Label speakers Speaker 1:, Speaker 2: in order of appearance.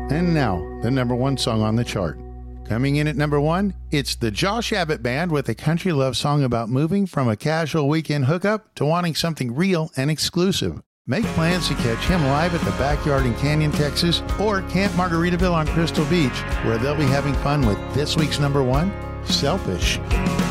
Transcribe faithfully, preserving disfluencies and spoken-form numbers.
Speaker 1: And now, the number one song on the chart. Coming in at number one, it's the Josh Abbott Band with a country love song about moving from a casual weekend hookup to wanting something real and exclusive. Make plans to catch him live at the Backyard in Canyon, Texas, or Camp Margaritaville on Crystal Beach, where they'll be having fun with this week's number one, Selfish.